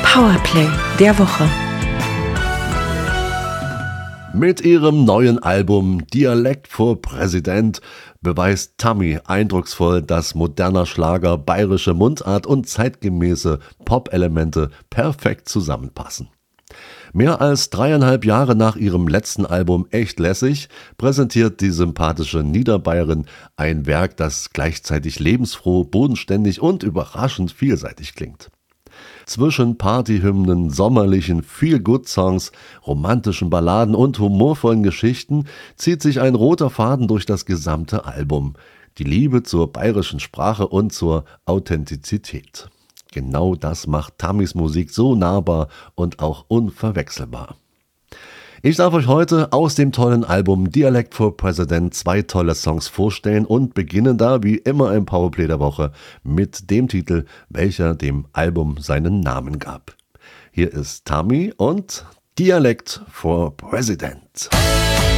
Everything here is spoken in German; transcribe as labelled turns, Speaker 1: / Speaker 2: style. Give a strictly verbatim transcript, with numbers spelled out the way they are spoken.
Speaker 1: Powerplay der Woche.
Speaker 2: Mit ihrem neuen Album Dialekt vor Präsident beweist Tammy eindrucksvoll, dass moderner Schlager, bayerische Mundart und zeitgemäße Pop-Elemente perfekt zusammenpassen. Mehr als dreieinhalb Jahre nach ihrem letzten Album Echt lässig präsentiert die sympathische Niederbayerin ein Werk, das gleichzeitig lebensfroh, bodenständig und überraschend vielseitig klingt. Zwischen Partyhymnen, sommerlichen Feel-Good-Songs, romantischen Balladen und humorvollen Geschichten zieht sich ein roter Faden durch das gesamte Album: die Liebe zur bayerischen Sprache und zur Authentizität. Genau das macht Tammys Musik so nahbar und auch unverwechselbar. Ich darf euch heute aus dem tollen Album Dialekt for President zwei tolle Songs vorstellen und beginnen da wie immer im Powerplay der Woche mit dem Titel, welcher dem Album seinen Namen gab. Hier ist Tammy und Dialekt for President.